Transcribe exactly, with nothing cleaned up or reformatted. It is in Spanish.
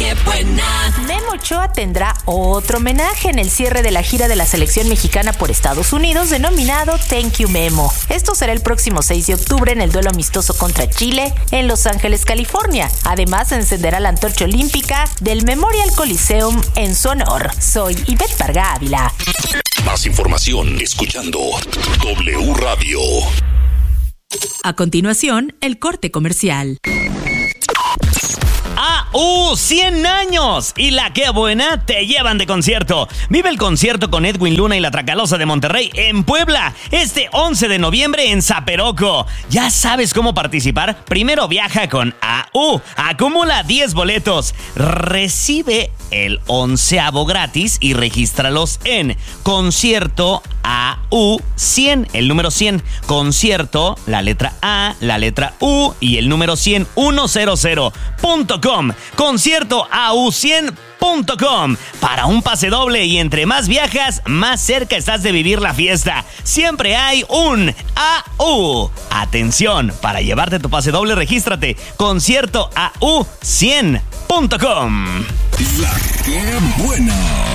¡Qué buena! Memo Ochoa tendrá otro homenaje en el cierre de la gira de la selección mexicana por Estados Unidos denominado Thank You Memo. Esto será el próximo seis de octubre en el duelo amistoso contra Chile en Los Ángeles, California. Además, se encenderá la antorcha olímpica del Memorial Coliseum en su honor. Soy Ivette Parga Ávila. Más información escuchando W Radio. A continuación, el corte comercial. A U cien años y la Qué Buena te llevan de concierto. Vive el concierto con Edwin Luna y la Tracalosa de Monterrey en Puebla este once de noviembre en Zaperoco. ¿Ya sabes cómo participar? Primero viaja con A U, acumula diez boletos, recibe el onceavo gratis y regístralos en concierto A U cien, el número cien, concierto, la letra A, la letra U y el número cien, cien punto com, concierto A U cien punto com, para un pase doble, y entre más viajas, más cerca estás de vivir la fiesta. Siempre hay un A U. Atención, para llevarte tu pase doble, regístrate, concierto A U cien punto com. La Qué Buena.